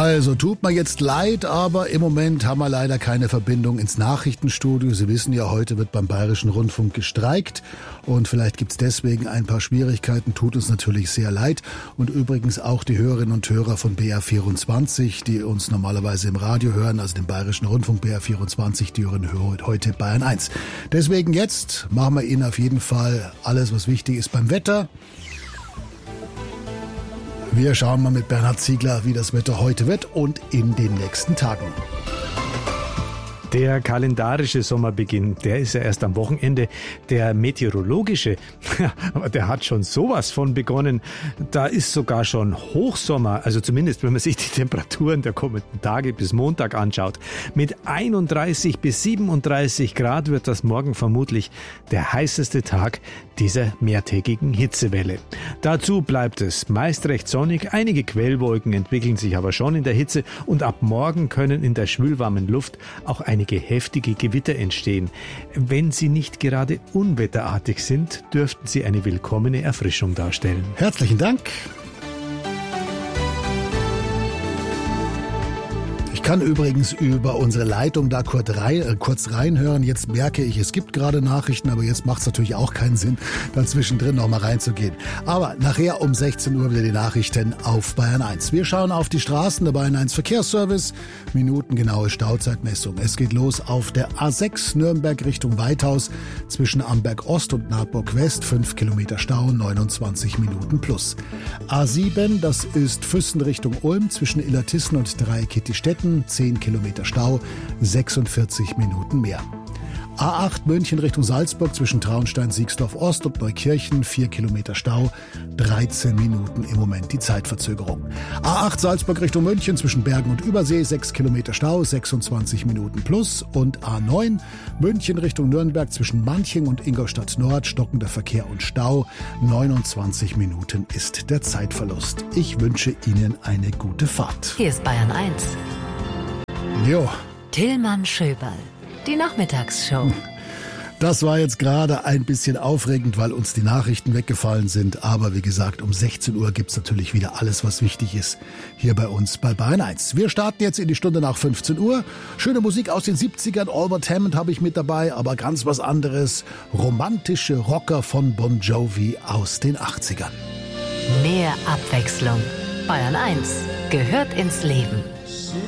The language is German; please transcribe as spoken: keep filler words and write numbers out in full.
Also, tut mir jetzt leid, aber im Moment haben wir leider keine Verbindung ins Nachrichtenstudio. Sie wissen ja, heute wird beim Bayerischen Rundfunk gestreikt und vielleicht gibt's deswegen ein paar Schwierigkeiten. Tut uns natürlich sehr leid. Und übrigens auch die Hörerinnen und Hörer von B R vierundzwanzig, die uns normalerweise im Radio hören, also den Bayerischen Rundfunk B R vierundzwanzig, die hören heute Bayern eins. Deswegen jetzt machen wir Ihnen auf jeden Fall alles, was wichtig ist beim Wetter. Wir schauen mal mit Bernhard Ziegler, wie das Wetter heute wird und in den nächsten Tagen. Der kalendarische Sommerbeginn, der ist ja erst am Wochenende. Der meteorologische, aber der hat schon sowas von begonnen. Da ist sogar schon Hochsommer, also zumindest wenn man sich die Temperaturen der kommenden Tage bis Montag anschaut. Mit einunddreißig bis siebenunddreißig Grad wird das morgen vermutlich der heißeste Tag dieser mehrtägigen Hitzewelle. Dazu bleibt es meist recht sonnig, einige Quellwolken entwickeln sich aber schon in der Hitze und ab morgen können in der schwülwarmen Luft auch einige heftige Gewitter entstehen. Wenn sie nicht gerade unwetterartig sind, dürften sie eine willkommene Erfrischung darstellen. Herzlichen Dank. Ich kann übrigens über unsere Leitung da kurz, rein, äh, kurz reinhören. Jetzt merke ich, es gibt gerade Nachrichten, aber jetzt macht es natürlich auch keinen Sinn, da zwischendrin noch mal reinzugehen. Aber nachher um sechzehn Uhr wieder die Nachrichten auf Bayern eins. Wir schauen auf die Straßen der Bayern eins Verkehrsservice. Minutengenaue Stauzeitmessung. Es geht los auf der A sechs Nürnberg Richtung Weithaus zwischen Amberg Ost und Nahtburg West. fünf Kilometer Stau, neunundzwanzig Minuten plus. A sieben, das ist Füssen Richtung Ulm zwischen Illertissen und Dreieckittistetten. zehn Kilometer Stau, sechsundvierzig Minuten mehr. A acht München Richtung Salzburg zwischen Traunstein, Siegsdorf Ost und Neukirchen, vier Kilometer Stau, dreizehn Minuten im Moment die Zeitverzögerung. A acht Salzburg Richtung München zwischen Bergen und Übersee, sechs Kilometer Stau, sechsundzwanzig Minuten plus. Und A neun München Richtung Nürnberg zwischen Manching und Ingolstadt Nord, stockender Verkehr und Stau, neunundzwanzig Minuten ist der Zeitverlust. Ich wünsche Ihnen eine gute Fahrt. Hier ist Bayern eins. Jo. Tillmann Schöberl, die Nachmittagsshow. Das war jetzt gerade ein bisschen aufregend, weil uns die Nachrichten weggefallen sind. Aber wie gesagt, um sechzehn Uhr gibt's natürlich wieder alles, was wichtig ist, hier bei uns bei Bayern eins. Wir starten jetzt in die Stunde nach fünfzehn Uhr. Schöne Musik aus den siebzigern, Albert Hammond habe ich mit dabei, aber ganz was anderes. Romantische Rocker von Bon Jovi aus den achtzigern. Mehr Abwechslung. Bayern eins gehört ins Leben.